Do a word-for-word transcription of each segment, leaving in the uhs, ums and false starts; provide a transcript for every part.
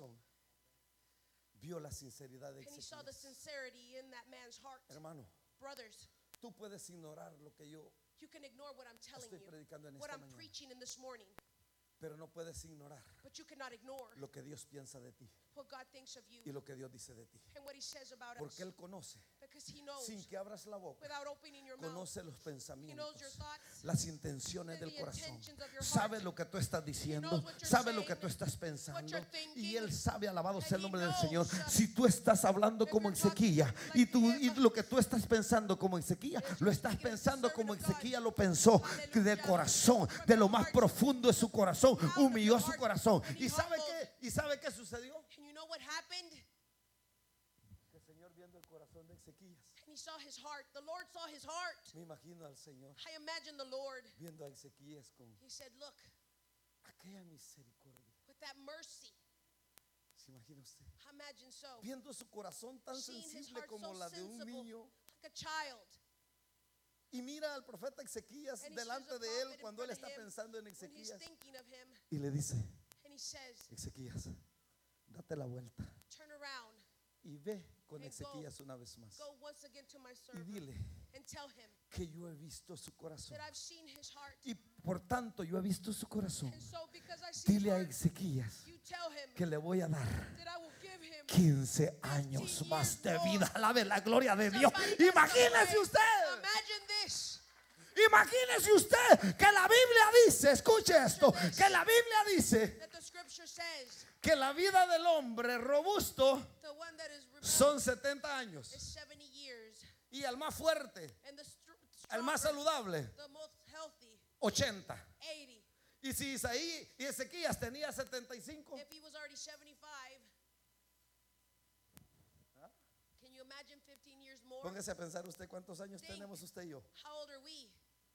corazón, vio la sinceridad de And he saw the Ezequías. sincerity in that man's heart. Hermano, Brothers, tú puedes ignorar lo que yo you can ignore what I'm telling estoy you, predicando en what esta I'm mañana, preaching in this morning, pero no puedes ignorar but you cannot ignore lo que Dios piensa de ti what God thinks of you y lo que Dios dice de ti, and what he says about us. porque Él conoce, Because he knows, sin que abras la boca, without opening your mouth, conoce los he knows pensamientos, your thoughts, las intenciones the del corazón, intentions of your sabe heart. lo que tú estás diciendo, knows what you're sabe lo saying, que tú estás what pensando, you're thinking, y Él sabe, alabado and sea el he nombre del knows, Señor. uh, Si tú estás hablando if como you're talking Ezequiel like y, tú, him, y lo que tú estás pensando como Ezequiel, if lo you're estás speaking as a pensando servant como of God, Ezequiel lo pensó, que de hallelujah, corazón, from de lo your más heart, profundo de su corazón, out of humilló your su heart, corazón. and he ¿Y sabe humbled. qué? ¿Y sabe qué sucedió? And you know what happened? Que el Señor, viendo el corazón de Ezequías, And he saw his heart. The Lord saw his heart. me imagino al Señor I imagine the Lord. viendo a Ezequías con He said, look, aquella misericordia. with that mercy, ¿Se imagina usted? imagine so, Viendo su corazón tan seeing his sensible heart como so la de un sensible, niño, like a child. y mira al profeta Ezequías And he delante sees a de él prophet in cuando él front está of him pensando en When he's Ezequías, thinking of him, y le dice: and he says, Ezequías, date la vuelta turn around, y ve con And go- Ezequías una vez más go once again to my y servant, dile and tell him que yo he visto su corazón, that I've seen his heart. y por tanto yo he visto su corazón. And so because I see his Dile a heart, Ezequías you tell him que le voy a dar that I will give him quince años más de vida. Alabe la gloria de Dios. Imagínese usted. Imagine this. Imagínese usted que la Biblia dice, escuche esto, que la Biblia dice That the scripture says que la vida del hombre robusto the one that is rebellious son setenta años is seventy years, y el más fuerte, and the str- el más stronger, saludable, the most healthy, ochenta. eighty. Y si Isaí y Ezequías tenía setenta y cinco, If he was already seventy-five, can you imagine fifteen years more? póngase a pensar usted cuántos años Think. tenemos usted y yo. How old are we?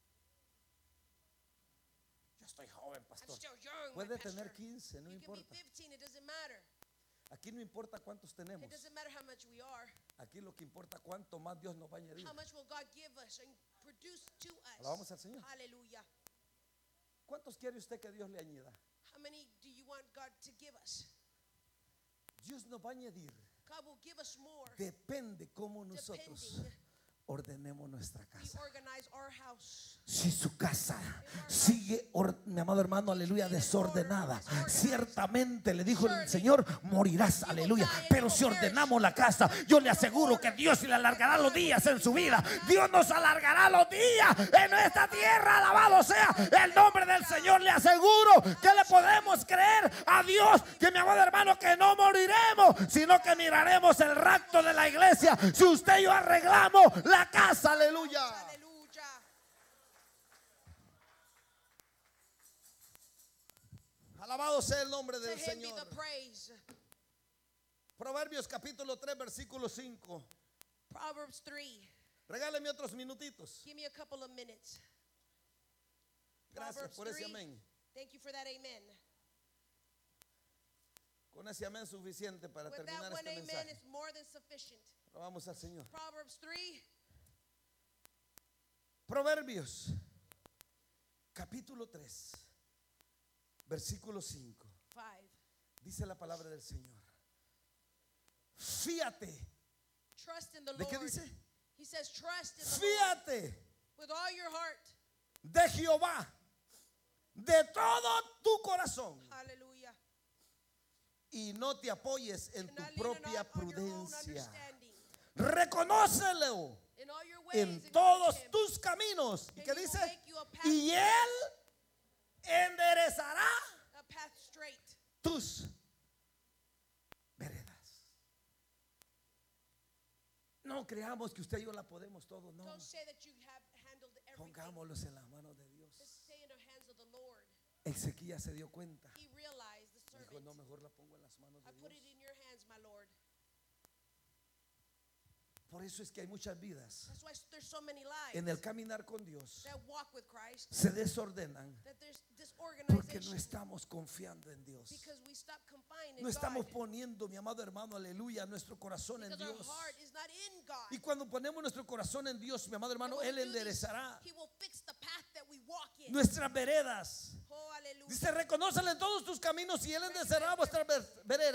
Yo estoy joven, I'm pastor. still young, my Puede pastor. tener quince, no You can be importa. fifteen, it doesn't matter. Aquí no importa cuántos tenemos. It doesn't matter how much we are. Aquí lo que importa cuánto más Dios nos va a añadir. How much will God give us and produce to us? Alabamos al Señor. Hallelujah. ¿Cuántos quiere usted que Dios le añada? How many do you want God to give us? Dios nos va a añadir. God will give us more. Depende cómo nosotros Depending ordenemos nuestra we casa. organize our house. Si su casa sigue, or- mi amado hermano, aleluya, desordenada, ciertamente le dijo el Señor, morirás, aleluya. Pero si ordenamos la casa, yo le aseguro que Dios le alargará los días en su vida. Dios nos alargará los días en esta tierra, alabado sea el nombre del Señor. Le aseguro que le podemos creer a Dios, que mi amado hermano, que no moriremos, sino que miraremos el rapto de la iglesia. Si usted y yo arreglamos la casa, aleluya. Hallelujah. Alabado sea el nombre To del him be Señor. the praise. Proverbios capítulo tres, versículo cinco. Proverbs three. Regáleme otros minutitos. Give me a couple of minutes. Gracias Proverbs por ese three. amén. Thank you for that amen. Con ese amén suficiente para With terminar that one este amen mensaje. is more than sufficient. Vamos al Señor. Proverbs three. Proverbios capítulo tres, versículo cinco. five. Dice la palabra del Señor: fíate. Trust in the ¿De Lord. qué dice? He says trust in the Lord Fíate with all your heart. de Jehová de todo tu corazón Hallelujah. y no te apoyes en And tu not lean on- propia on your own prudencia. understanding. Reconócelo In all your ways, en acknowledge todos him, tus caminos. ¿Y and qué he will dice? make you a path Y él enderezará a path straight. tus veredas. No creamos que usted y yo la podemos todo, no. Don't say that you have handled everything. Pongámoslos en las manos de Dios. Just stay in the hands of the Lord. Ezequías se dio cuenta. He realized the Dijo, servant. no, mejor la pongo en las manos I de put Dios. it in your hands, my Lord. Por eso es que hay muchas vidas That's why there's so many lives en el caminar con Dios that walk with Christ, se desordenan that there's porque no disorganization estamos confiando en Dios. because we stop confining No estamos God. poniendo, mi amado hermano, aleluya, nuestro corazón en Because our Dios. heart is not in God. Y cuando ponemos nuestro corazón en Dios, mi amado And hermano, when Él we do this, enderezará He will fix the path that we walk in. nuestras veredas. Oh, hallelujah. Dice, reconócele en todos tus caminos y Él enderezará vuestras veredas.